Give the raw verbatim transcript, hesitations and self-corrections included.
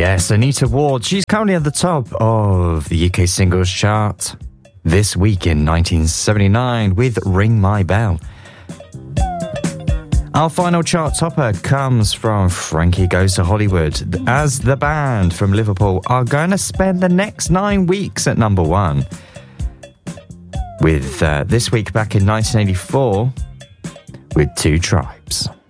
Yes, Anita Ward. She's currently at the top of the U K singles chart this week in nineteen seventy-nine with Ring My Bell. Our final chart topper comes from Frankie Goes to Hollywood, as the band from Liverpool are going to spend the next nine weeks at number one. With uh, this week back in nineteen eighty-four with Two Tribes.